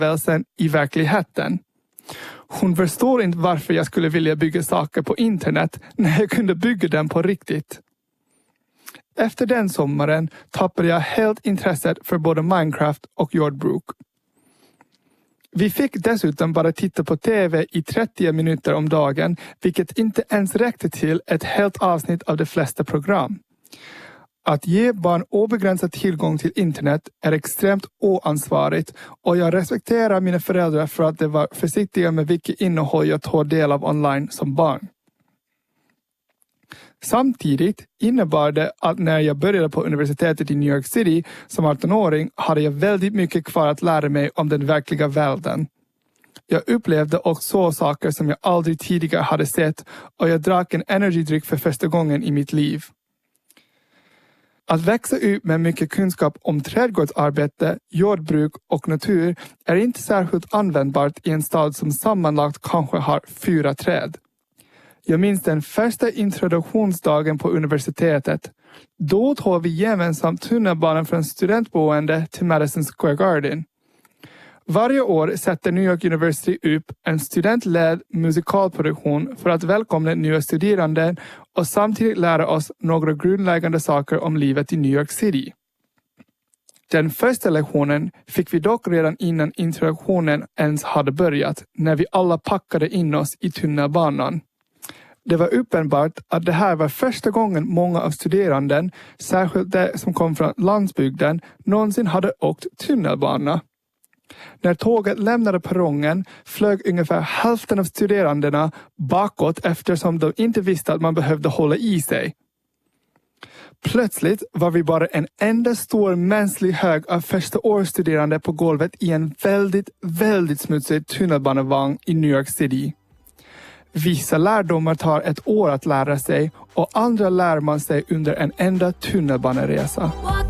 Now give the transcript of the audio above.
upplevelsen i verkligheten. Hon förstår inte varför jag skulle vilja bygga saker på internet när jag kunde bygga dem på riktigt. Efter den sommaren tappade jag helt intresset för både Minecraft och jordbruk. Vi fick dessutom bara titta på tv i 30 minuter om dagen, vilket inte ens räckte till ett helt avsnitt av de flesta program. Att ge barn obegränsad tillgång till internet är extremt oansvarigt och jag respekterar mina föräldrar för att de var försiktiga med vilket innehåll jag tog del av online som barn. Samtidigt innebar det att när jag började på universitetet i New York City som 18-åring hade jag väldigt mycket kvar att lära mig om den verkliga världen. Jag upplevde och såg saker som jag aldrig tidigare hade sett och jag drack en energidryck för första gången i mitt liv. Att växa upp med mycket kunskap om trädgårdsarbete, jordbruk och natur är inte särskilt användbart i en stad som sammanlagt kanske har 4 träd. Jag minns den första introduktionsdagen på universitetet. Då tog vi gemensamt tunnelbanan från studentboende till Madison Square Garden. Varje år sätter New York University upp en studentledd musikalproduktion för att välkomna nya studerande och samtidigt lära oss några grundläggande saker om livet i New York City. Den första lektionen fick vi dock redan innan introduktionen ens hade börjat, när vi alla packade in oss i tunnelbanan. Det var uppenbart att det här var första gången många av studeranden, särskilt de som kom från landsbygden, någonsin hade åkt tunnelbana. När tåget lämnade perrongen flög ungefär hälften av studerandena bakåt eftersom de inte visste att man behövde hålla i sig. Plötsligt var vi bara en enda stor mänsklig hög av första årsstuderande på golvet i en väldigt smutsig tunnelbanevagn i New York City. Vissa lärdomar tar ett år att lära sig och andra lär man sig under en enda tunnelbaneresa.